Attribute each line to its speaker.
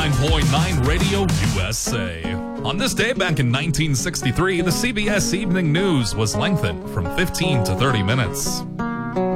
Speaker 1: 89.9 Radio USA. On this day back in 1963, the CBS Evening News was lengthened from 15 to 30 minutes.